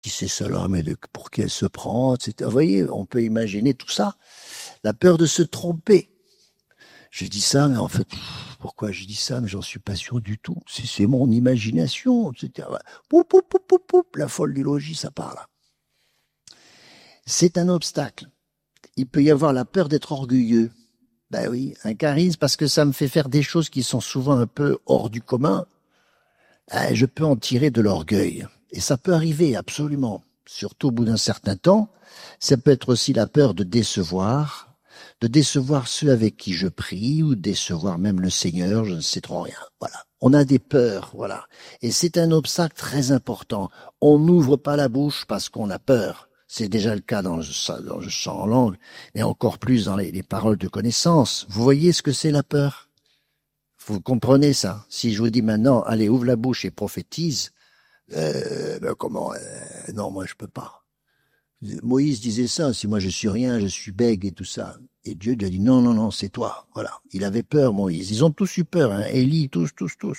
Qui c'est cela, mais pour qui elle se prend, etc. Vous voyez, on peut imaginer tout ça. La peur de se tromper. Je dis ça, mais en fait, pourquoi je dis ça, mais j'en suis pas sûr du tout. C'est mon imagination, etc. Poup, poup, poup, poup, poup, la folle du logis, ça parle. C'est un obstacle. Il peut y avoir la peur d'être orgueilleux. Ben oui, un charisme, parce que ça me fait faire des choses qui sont souvent un peu hors du commun. Je peux en tirer de l'orgueil. Et ça peut arriver, absolument. Surtout au bout d'un certain temps. Ça peut être aussi la peur de décevoir ceux avec qui je prie, ou décevoir même le Seigneur, je ne sais trop rien. Voilà. On a des peurs, voilà. Et c'est un obstacle très important. On n'ouvre pas la bouche parce qu'on a peur. C'est déjà le cas dans le chant en langue, mais encore plus dans les paroles de connaissance. Vous voyez ce que c'est la peur? Vous comprenez ça? Si je vous dis maintenant, allez, ouvre la bouche et prophétise, comment? Non, moi je peux pas. Moïse disait ça, si moi je suis rien, je suis bègue et tout ça. Et Dieu lui a dit, non, non, non, c'est toi. Voilà. Il avait peur, Moïse. Ils ont tous eu peur, hein. Élie, tous.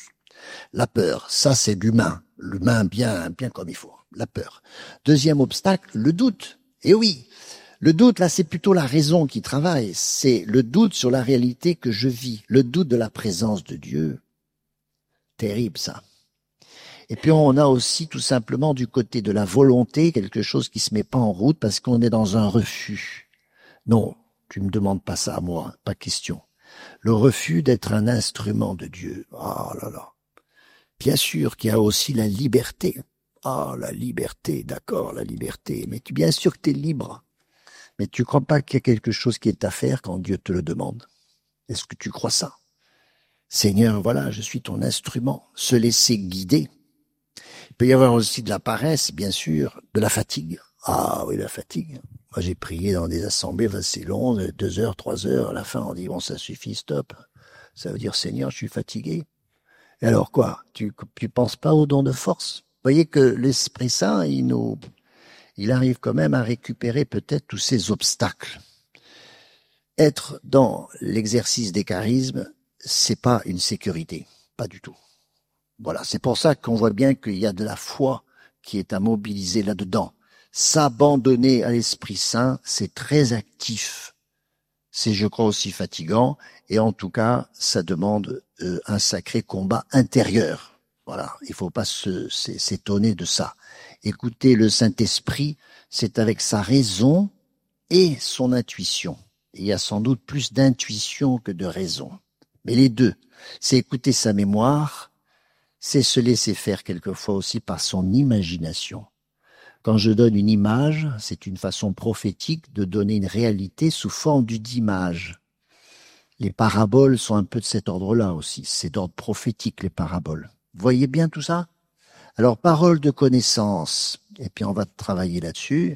La peur, ça c'est l'humain. L'humain bien comme il faut. La peur. Deuxième obstacle, le doute. Et oui, le doute, là, c'est plutôt la raison qui travaille. C'est le doute sur la réalité que je vis. Le doute de la présence de Dieu. Terrible, ça. Et puis on a aussi tout simplement du côté de la volonté quelque chose qui se met pas en route parce qu'on est dans un refus. Non, tu me demandes pas ça à moi, pas question. Le refus d'être un instrument de Dieu. Ah là là. Bien sûr qu'il y a aussi la liberté. Ah, la liberté, d'accord, la liberté. Mais bien sûr que tu es libre. Mais tu crois pas qu'il y a quelque chose qui est à faire quand Dieu te le demande? Est-ce que tu crois ça? Seigneur, voilà, je suis ton instrument. Se laisser guider. Il peut y avoir aussi de la paresse, bien sûr, de la fatigue. Ah oui, la fatigue. Moi, j'ai prié dans des assemblées assez longues, 2 heures, 3 heures. À la fin, on dit, bon, ça suffit, stop. Ça veut dire, Seigneur, je suis fatigué. Et alors quoi? Tu penses pas au don de force? Vous voyez que l'Esprit Saint, il arrive quand même à récupérer peut-être tous ces obstacles. Être dans l'exercice des charismes, c'est pas une sécurité. Pas du tout. Voilà, c'est pour ça qu'on voit bien qu'il y a de la foi qui est à mobiliser là-dedans. S'abandonner à l'Esprit Saint, c'est très actif. C'est, je crois, aussi fatigant. Et en tout cas, ça demande un sacré combat intérieur. Voilà, il faut pas s'étonner de ça. Écouter le Saint-Esprit, c'est avec sa raison et son intuition. Il y a sans doute plus d'intuition que de raison. Mais les deux, c'est écouter sa mémoire, c'est se laisser faire quelquefois aussi par son imagination. Quand je donne une image, c'est une façon prophétique de donner une réalité sous forme d'image. Les paraboles sont un peu de cet ordre-là aussi. C'est d'ordre prophétique, les paraboles. Vous voyez bien tout ça? Alors, parole de connaissance. Et puis, on va travailler là-dessus.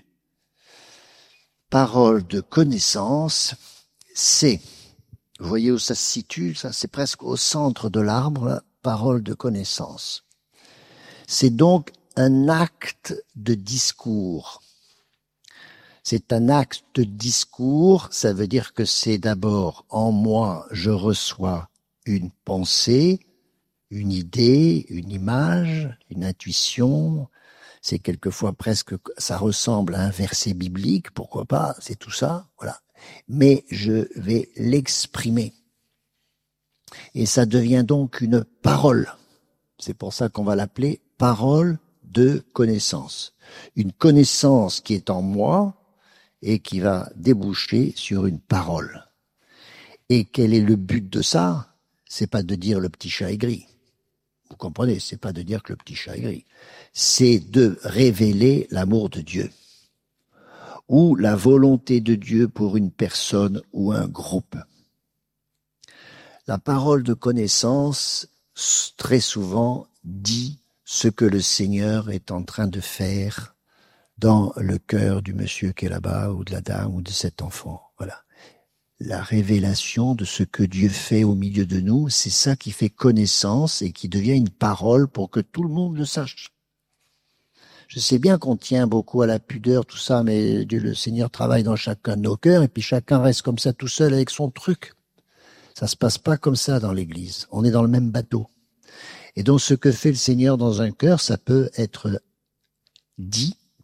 Parole de connaissance, c'est, vous voyez où ça se situe? Ça, c'est presque au centre de l'arbre, là. Parole de connaissance. C'est donc un acte de discours. C'est un acte de discours, ça veut dire que c'est d'abord en moi, je reçois une pensée, une idée, une image, une intuition. C'est quelquefois presque, ça ressemble à un verset biblique, pourquoi pas, c'est tout ça, voilà. Mais je vais l'exprimer. Et ça devient donc une parole. C'est pour ça qu'on va l'appeler parole de connaissance. Une connaissance qui est en moi et qui va déboucher sur une parole. Et quel est le but de ça? C'est pas de dire le petit chat est gris. Vous comprenez? C'est pas de dire que le petit chat est gris. C'est de révéler l'amour de Dieu. Ou la volonté de Dieu pour une personne ou un groupe. La parole de connaissance, très souvent, dit ce que le Seigneur est en train de faire dans le cœur du monsieur qui est là-bas, ou de la dame, ou de cet enfant. Voilà. La révélation de ce que Dieu fait au milieu de nous, c'est ça qui fait connaissance et qui devient une parole pour que tout le monde le sache. Je sais bien qu'on tient beaucoup à la pudeur, tout ça, mais Dieu, le Seigneur travaille dans chacun de nos cœurs, et puis chacun reste comme ça tout seul avec son truc. Ça se passe pas comme ça dans l'Église. On est dans le même bateau. Et donc, ce que fait le Seigneur dans un cœur, ça peut être dit